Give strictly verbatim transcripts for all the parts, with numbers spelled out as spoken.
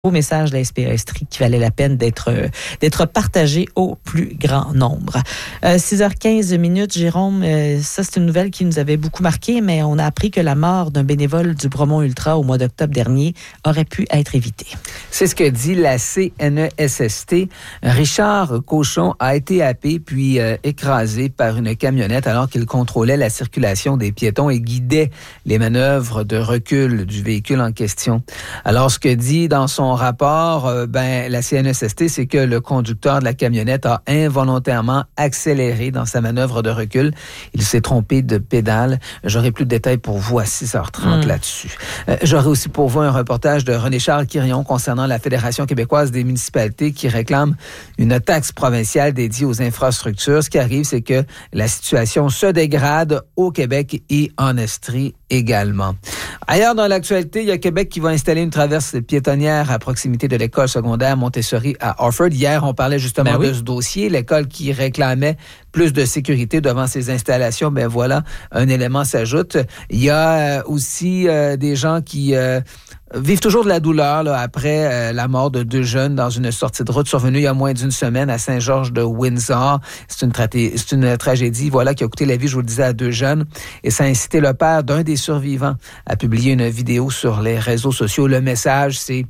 Beau message de la S P A Estrie qui valait la peine d'être euh, d'être partagé au plus grand nombre. Euh, six heures quinze minutes, Jérôme, euh, ça c'est une nouvelle qui nous avait beaucoup marqué, mais on a appris que la mort d'un bénévole du Bromont Ultra au mois d'octobre dernier aurait pu être évitée. C'est ce que dit la C N E S S T. Richard Cochon a été happé puis euh, écrasé par une camionnette alors qu'il contrôlait la circulation des piétons et guidait les manœuvres de recul du véhicule en question. Alors, ce que dit dans son rapport, euh, ben, la C N E S S T, c'est que le conducteur de la camionnette a involontairement accéléré dans sa manœuvre de recul. Il s'est trompé de pédale. J'aurai plus de détails pour vous à six heures trente mmh. là-dessus. Euh, j'aurai aussi pour vous un reportage de René-Charles Quirion concernant la Fédération québécoise des municipalités qui réclame une taxe provinciale dédiée aux infrastructures. Ce qui arrive, c'est que la situation se dégrade au Québec et en Estrie également. Ailleurs dans l'actualité, il y a Québec qui va installer une traverse piétonnière à proximité de l'école secondaire Montessori à Orford. Hier, on parlait justement ben oui. de ce dossier. L'école qui réclamait plus de sécurité devant ces installations, ben voilà, un élément s'ajoute. Il y a aussi euh, des gens qui euh, vivent toujours de la douleur là, après euh, la mort de deux jeunes dans une sortie de route survenue il y a moins d'une semaine à Saint-Georges de Windsor. C'est une, tra- c'est une tragédie voilà, qui a coûté la vie, je vous le disais, à deux jeunes. Et ça a incité le père d'un des survivants à publier une vidéo sur les réseaux sociaux. Le message, c'est...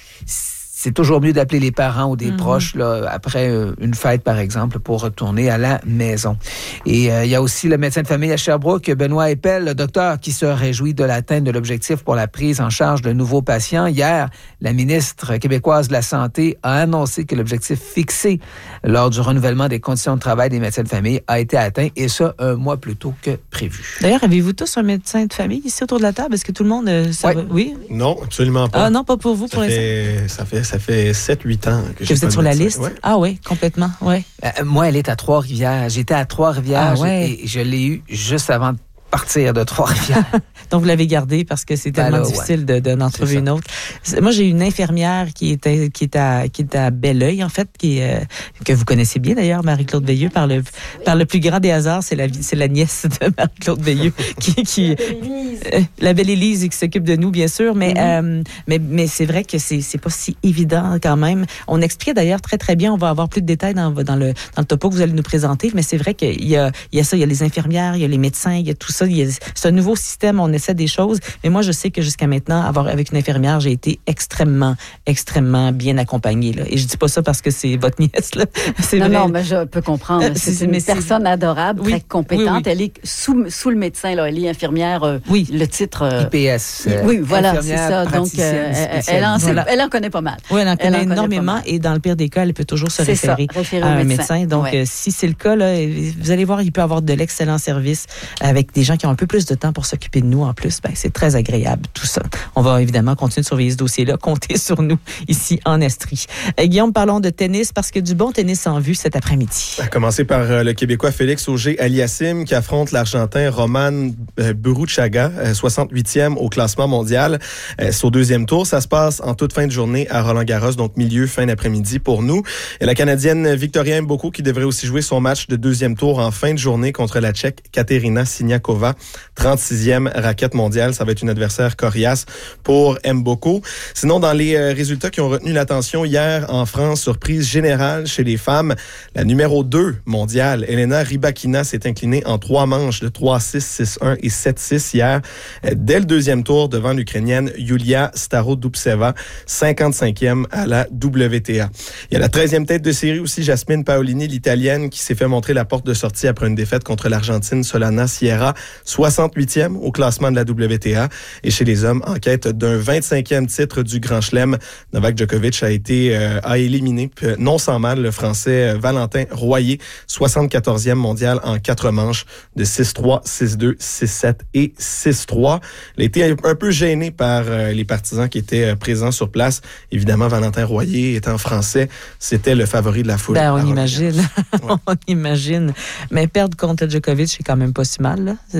C'est toujours mieux d'appeler les parents ou des mmh. proches là, après euh, une fête, par exemple, pour retourner à la maison. Et il euh, y a aussi le médecin de famille à Sherbrooke, Benoît Eppel, le docteur qui se réjouit de l'atteinte de l'objectif pour la prise en charge de nouveaux patients. Hier, la ministre québécoise de la Santé a annoncé que l'objectif fixé lors du renouvellement des conditions de travail des médecins de famille a été atteint, et ça, un mois plus tôt que prévu. D'ailleurs, avez-vous tous un médecin de famille ici autour de la table? Est-ce que tout le monde... Euh, ça ouais. va? Oui? Non, absolument pas. Ah non, pas pour vous, ça pour fait, l'instant? Ça fait... Ça fait sept huit ans que, que j'ai vous êtes sur la liste? Ouais. Ah oui, complètement, oui. Euh, moi, elle est à Trois-Rivières. J'étais à Trois-Rivières ah, ouais. et je l'ai eu juste avant de partir de Trois-Rivières. Donc, vous l'avez gardé parce que c'est tellement ben là, difficile ouais. de, de, d'en trouver une autre. Moi, j'ai une infirmière qui était qui est à qui est à Belleuil, en fait, qui euh, que vous connaissez bien d'ailleurs, Marie-Claude Veilleux, par le par le plus grand des hasards, c'est la c'est la nièce de Marie-Claude Veilleux qui qui euh, la belle Élise qui s'occupe de nous, bien sûr, mais mm-hmm. euh, mais mais c'est vrai que c'est c'est pas si évident quand même. On expliquait d'ailleurs très très bien. On va avoir plus de détails dans dans le dans le topo que vous allez nous présenter, mais c'est vrai qu'il y a il y a ça, il y a les infirmières, il y a les médecins, il y a tout ça. C'est un nouveau système, on essaie des choses, mais moi, je sais que jusqu'à maintenant, avoir avec une infirmière, j'ai été extrêmement, extrêmement bien accompagnée. Là. Et je dis pas ça parce que c'est votre nièce. Là. C'est non, vrai. non, mais je peux comprendre. C'est, c'est une personne adorable, oui, très compétente. Oui, oui. Elle est sous, sous le médecin, là. Elle est infirmière, euh, oui. le titre... Euh, I P S. Euh, oui, voilà, c'est ça. Donc, euh, elle, en, voilà. elle en connaît pas mal. Oui, elle en connaît elle en énormément connaît et dans le pire des cas, elle peut toujours se c'est référer, ça, référer à un médecin. médecin. Donc, ouais. euh, si c'est le cas, là, vous allez voir, il peut avoir de l'excellent service avec des gens qui ont un peu plus de temps pour s'occuper de nous en plus. Ben, c'est très agréable tout ça. On va évidemment continuer de surveiller ce dossier-là. Comptez sur nous ici en Estrie. Euh, Guillaume, parlons de tennis parce que du bon tennis en vue cet après-midi. À commencer par euh, le Québécois Félix Auger-Aliassime qui affronte l'Argentin Roman euh, Buruchaga, euh, soixante-huitième au classement mondial. Euh, c'est au deuxième tour. Ça se passe en toute fin de journée à Roland-Garros, donc milieu, fin d'après-midi pour nous. Et la Canadienne Victoria Mboko qui devrait aussi jouer son match de deuxième tour en fin de journée contre la Tchèque Katerina Siniakova, trente-sixième raquette mondiale. Ça va être une adversaire coriace pour Mboko. Sinon, dans les euh, résultats qui ont retenu l'attention hier en France, surprise générale chez les femmes, la numéro deux mondiale, Elena Rybakina, s'est inclinée en trois manches de trois six, six un et sept six hier, euh, dès le deuxième tour devant l'Ukrainienne Yulia Starodubtseva, cinquante-cinquième à la W T A. Il y a la treizième tête de série aussi, Jasmine Paolini, l'Italienne, qui s'est fait montrer la porte de sortie après une défaite contre l'Argentine Solana Sierra, soixante-huitième au classement de la W T A. Et chez les hommes, en quête d'un vingt-cinquième titre du Grand Chelem, Novak Djokovic a été euh, a éliminé euh, non sans mal le Français euh, Valentin Royer, soixante-quatorzième mondial en quatre manches de six trois, six deux, six sept et six trois. Il a été un, un peu gêné par euh, les partisans qui étaient euh, présents sur place. Évidemment, Valentin Royer étant français, c'était le favori de la foule. Ben, on imagine. Ouais. On imagine. Mais perdre contre Djokovic, c'est quand même pas si mal. Là.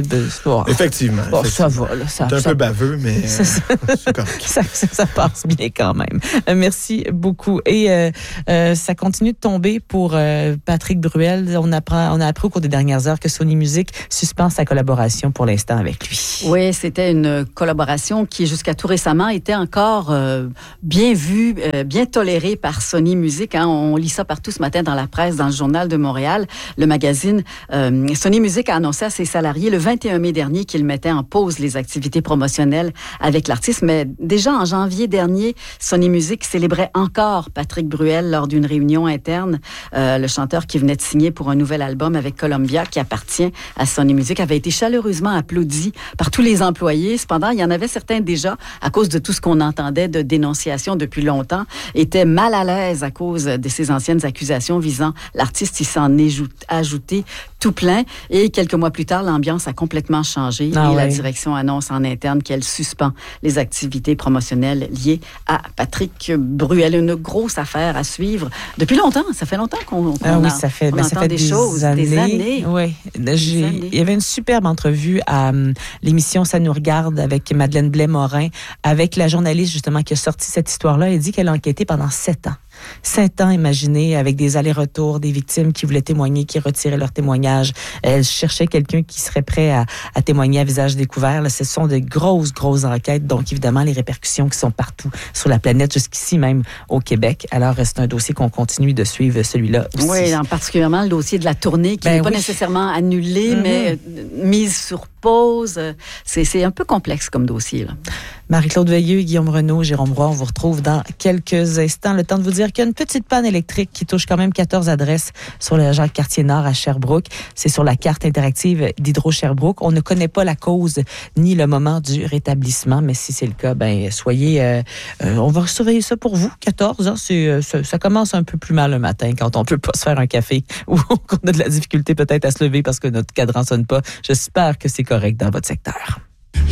Bon, effectivement. Bon, effectivement. Ça va. Là, ça, c'est un ça, peu baveux, mais euh, c'est correct. Ça, ça, ça passe bien quand même. Euh, merci beaucoup. Et euh, euh, ça continue de tomber pour euh, Patrick Bruel. On apprend, on a appris au cours des dernières heures que Sony Music suspend sa collaboration pour l'instant avec lui. Oui, c'était une collaboration qui, jusqu'à tout récemment, était encore euh, bien vue, euh, bien tolérée par Sony Music. Hein. On lit ça partout ce matin dans la presse, dans le Journal de Montréal, le magazine. Euh, Sony Music a annoncé à ses salariés le vingt et un mai dernier qu'il mettait en pause les activités promotionnelles avec l'artiste. Mais déjà en janvier dernier, Sony Music célébrait encore Patrick Bruel lors d'une réunion interne. Euh, le chanteur qui venait de signer pour un nouvel album avec Columbia, qui appartient à Sony Music, avait été chaleureusement applaudi par tous les employés. Cependant, il y en avait certains déjà, à cause de tout ce qu'on entendait de dénonciation depuis longtemps, étaient mal à l'aise à cause de ces anciennes accusations visant l'artiste. Il s'en est ajouté tout plein. Et quelques mois plus tard, l'ambiance a complètement changé ah et ouais. la direction annonce en interne qu'elle suspend les activités promotionnelles liées à Patrick Bruel. Une grosse affaire à suivre depuis longtemps. Ça fait longtemps qu'on, qu'on ah oui, a, ça fait, on ben, entend ça fait des, des choses, années. des années. Oui. J'ai, années. Il y avait une superbe entrevue à um, l'émission Ça nous regarde avec Madeleine Blais-Morin, avec la journaliste justement qui a sorti cette histoire-là. Elle dit qu'elle a enquêté pendant sept ans. Sept ans, imaginez, avec des allers-retours, des victimes qui voulaient témoigner, qui retiraient leur témoignage. Elle cherchait quelqu'un qui serait prêt à, à témoigner à visage découvert. Là, ce sont de grosses, grosses enquêtes. Donc, évidemment, les répercussions qui sont partout sur la planète, jusqu'ici même au Québec. Alors, c'est un dossier qu'on continue de suivre, celui-là aussi. Oui, en particulièrement le dossier de la tournée qui ben n'est pas oui. nécessairement annulé, mm-hmm. mais mise sur pause. C'est, c'est un peu complexe comme dossier, là. Marie-Claude Veilleux, Guillaume Renaud, Jérôme Roy, on vous retrouve dans quelques instants. Le temps de vous dire qu'il y a une petite panne électrique qui touche quand même quatorze adresses sur le Jacques-Cartier-Nord à Sherbrooke. C'est sur la carte interactive d'Hydro-Sherbrooke. On ne connaît pas la cause ni le moment du rétablissement, mais si c'est le cas, ben soyez... Euh, euh, on va surveiller ça pour vous. quatorze, hein, c'est, euh, ça, ça commence un peu plus mal le matin quand on peut pas se faire un café ou qu'on a de la difficulté peut-être à se lever parce que notre cadran sonne pas. J'espère que c'est correct dans votre secteur.